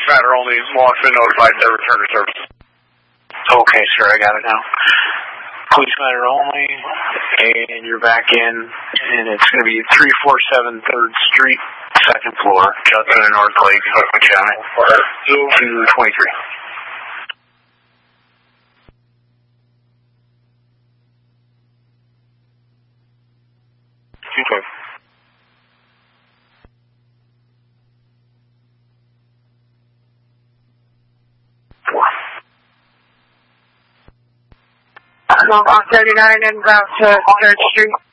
matter only. Launch been notified their return to service. Okay, sir, I got it now. Police matter only, and you're back in, and it's going to be 347 3rd Street, 2nd floor, Judson and North Lake, Hood County, 223. Okay. I'm on 39 and route to 3rd Street.